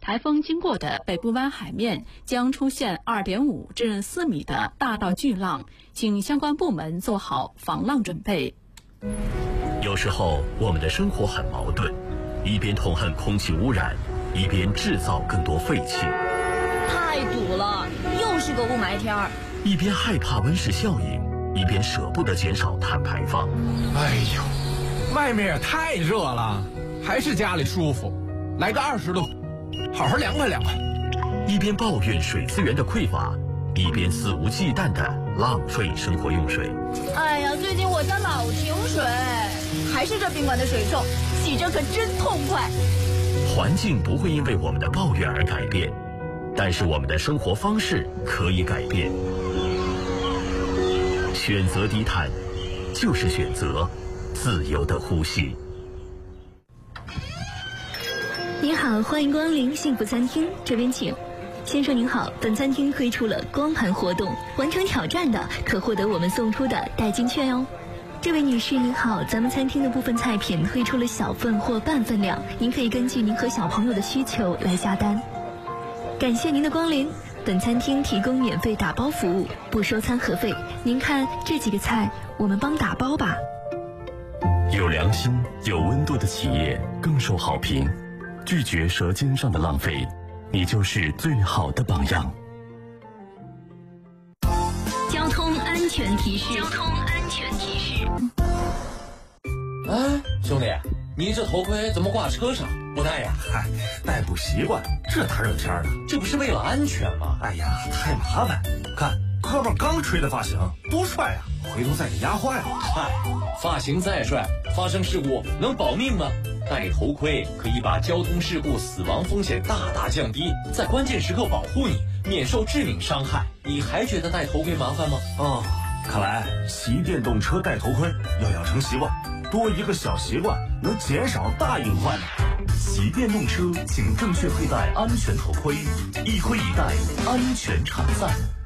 台风经过的北部湾海面将出现2.5至4米的大到巨浪，请相关部门做好防浪准备。 有时候我们的生活很矛盾，一边痛恨空气污染，一边制造更多废气。 太堵了，又是个雾霾天儿。 一边害怕温室效应，一边舍不得减少碳排放。 哎呦，外面也太热了，还是家里舒服。来个20度，好好凉快凉快。 一边抱怨水资源的匮乏，一边肆无忌惮地浪费生活用水。 哎呀，最近我家老停水，还是这宾馆的水臭，洗着可真痛快。 环境不会因为我们的抱怨而改变，但是我们的生活方式可以改变。选择低碳，就是选择自由的呼吸。 您好，欢迎光临幸福餐厅，这边请。先生您好，本餐厅推出了光盘活动，完成挑战的可获得我们送出的代金券哦。这位女士您好，咱们餐厅的部分菜品推出了小份或半份量，您可以根据您和小朋友的需求来下单。感谢您的光临，本餐厅提供免费打包服务，不收餐盒费。您看这几个菜，我们帮打包吧。 有良心、有温度的企业更受好评。拒绝舌尖上的浪费，你就是最好的榜样。 交通安全提示。交通安全提示。 哎，兄弟，你这头盔怎么挂车上不戴呀？ 嗨，戴不习惯，这大热天的， 这不是为了安全吗？ 哎呀，太麻烦。看哥们刚吹的发型，多帅啊！回头再给压坏了。 嗨，发型再帅，发生事故能保命吗？戴头盔可以把交通事故死亡风险大大降低，在关键时刻保护你，免受致命伤害。你还觉得戴头盔麻烦吗？ 哦，看来骑电动车戴头盔要养成习惯，多一个小习惯能减少大隐患。 骑电动车请正确佩戴安全头盔，一盔一戴，安全常在。